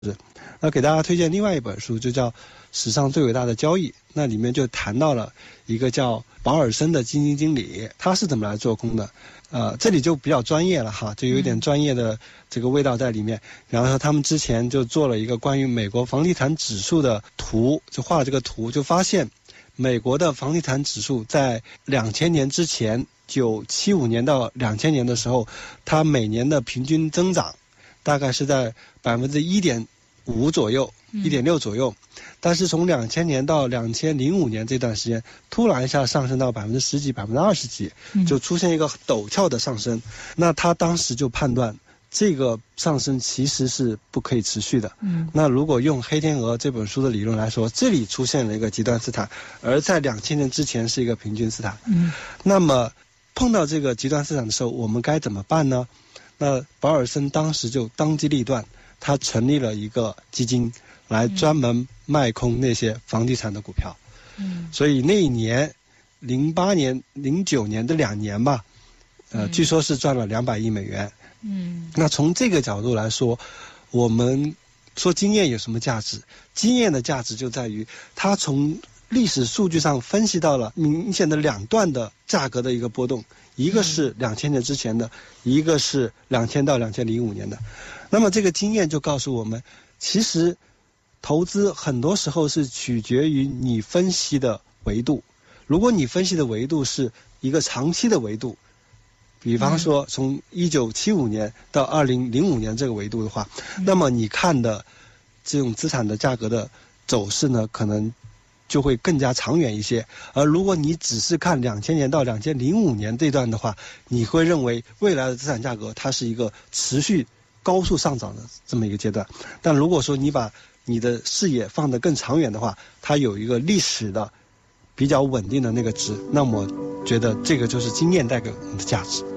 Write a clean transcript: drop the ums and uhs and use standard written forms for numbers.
那给大家推荐另外一本书，就叫《史上最伟大的交易》，那里面就谈到了一个叫保尔森的基金经理，他是怎么来做空的。这里就比较专业了哈，就有一点专业的这个味道在里面。然后说他们之前就做了一个关于美国房地产指数的图，就画了这个图，就发现美国的房地产指数在2000年之前，1975年到2000年的时候，它每年的平均增长大概是在1.5%左右，1.6%左右。但是从2000年到2005年这段时间，突然一下上升到10%几、20%几，就出现一个陡峭的上升。那他当时就判断这个上升其实是不可以持续的。那如果用《黑天鹅》这本书的理论来说，这里出现了一个极端斯坦，而在2000年之前是一个平均斯坦。那么碰到这个极端斯坦的时候，我们该怎么办呢？那保尔森当时就当机立断，他成立了一个基金来专门卖空那些房地产的股票。所以那一年08年09年的2年吧，据说是赚了200亿美元。那从这个角度来说，我们说经验有什么价值？经验的价值就在于它从历史数据上分析到了明显的2段的价格的一个波动，一个是2000年之前的，一个是2000到2005年的。那么这个经验就告诉我们，其实投资很多时候是取决于你分析的维度。如果你分析的维度是一个长期的维度，比方说从1975年到2005年这个维度的话，那么你看的这种资产的价格的走势呢，可能就会更加长远一些。而如果你只是看2000年到2005年这段的话，你会认为未来的资产价格它是一个持续高速上涨的这么一个阶段。但如果说你把你的视野放得更长远的话，它有一个历史的比较稳定的那个值，那么我觉得这个就是经验带给我们的价值。